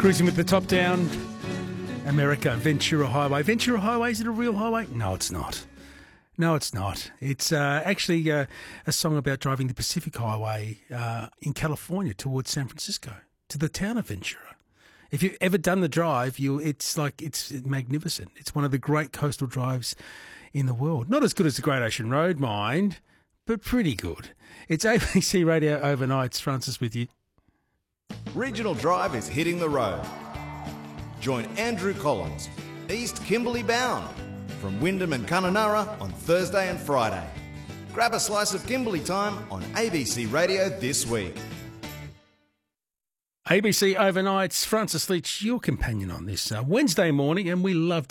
Cruising with the top down, America, Ventura Highway. Ventura Highway, is it a real highway? No, it's not. No, it's not. It's actually a song about driving the Pacific Highway in California towards San Francisco, to the town of Ventura. If you've ever done the drive, it's magnificent. It's one of the great coastal drives in the world. Not as good as the Great Ocean Road, mind, but pretty good. It's ABC Radio Overnights. Francis with you. Regional Drive is hitting the road. Join Andrew Collins, East Kimberley bound, from Wyndham and Kununurra on Thursday and Friday. Grab a slice of Kimberley time on ABC Radio this week. ABC Overnights, Francis Leach, your companion on this Wednesday morning, and we love